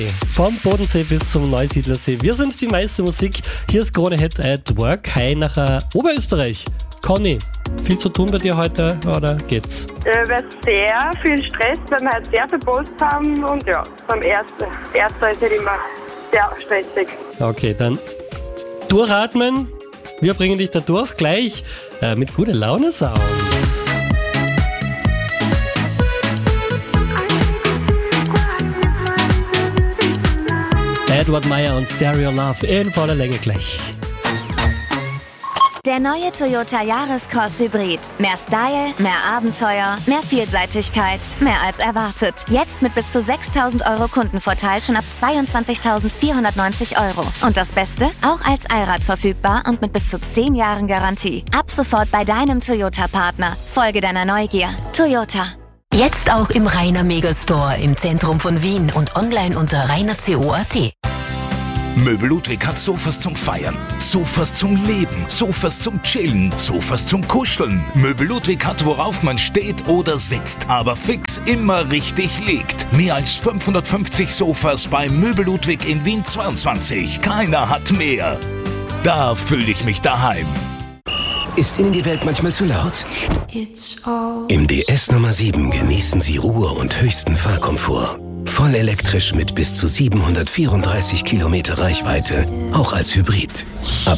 Vom Bodensee bis zum Neusiedlersee. Wir sind die meiste Musik. Hier ist Krone Hit at Work. Hi nach Oberösterreich. Conny, viel zu tun bei dir heute oder geht's? Sehr viel Stress, weil wir halt sehr viel Post haben und ja, beim Erster ist halt immer sehr stressig. Okay, dann durchatmen. Wir bringen dich da durch gleich mit guter Laune Sound. Edward Meyer und Stereo Love in voller Länge gleich. Der neue Toyota Yaris-Cross Hybrid. Mehr Style, mehr Abenteuer, mehr Vielseitigkeit, mehr als erwartet. Jetzt mit bis zu 6.000 € Kundenvorteil schon ab 22.490 €. Und das Beste? Auch als Allrad verfügbar und mit bis zu 10 Jahren Garantie. Ab sofort bei deinem Toyota-Partner. Folge deiner Neugier. Toyota. Jetzt auch im Rainer Megastore im Zentrum von Wien und online unter rainerco.at. Möbel Ludwig hat Sofas zum Feiern, Sofas zum Leben, Sofas zum Chillen, Sofas zum Kuscheln. Möbel Ludwig hat, worauf man steht oder sitzt, aber fix immer richtig liegt. Mehr als 550 Sofas bei Möbel Ludwig in Wien 22. Keiner hat mehr. Da fühle ich mich daheim. Ist Ihnen die Welt manchmal zu laut? Im DS Nummer 7 genießen Sie Ruhe und höchsten Fahrkomfort. Voll elektrisch mit bis zu 734 Kilometer Reichweite, auch als Hybrid. Ab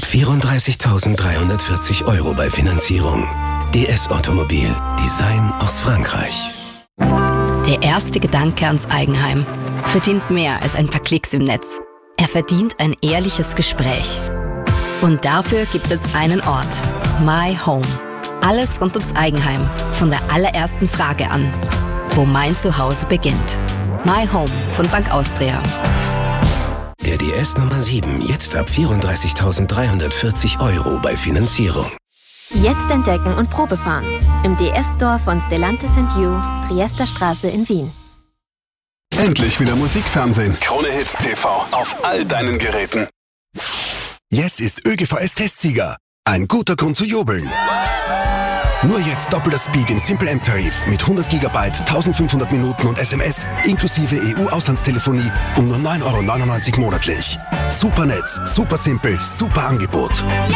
34.340 € bei Finanzierung. DS Automobil, Design aus Frankreich. Der erste Gedanke ans Eigenheim verdient mehr als ein paar Klicks im Netz. Er verdient ein ehrliches Gespräch. Und dafür gibt's jetzt einen Ort. My Home. Alles rund ums Eigenheim, von der allerersten Frage an, wo mein Zuhause beginnt. My Home von Bank Austria. Der DS Nummer 7, jetzt ab 34.340 € bei Finanzierung. Jetzt entdecken und Probefahren. Im DS-Store von Stellantis & You, Triesterstraße in Wien. Endlich wieder Musikfernsehen. Krone Hit TV auf all deinen Geräten. Yes ist ÖGVS-Testsieger. Ein guter Grund zu jubeln. Nur jetzt doppelter Speed im Simple M-Tarif mit 100 GB, 1500 Minuten und SMS inklusive EU-Auslandstelefonie um nur 9,99 € monatlich. Super Netz, super simpel, super Angebot.